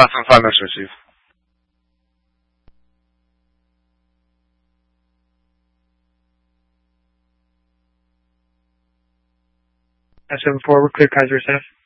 575 message received. S74, we're clear, Kaiser SF.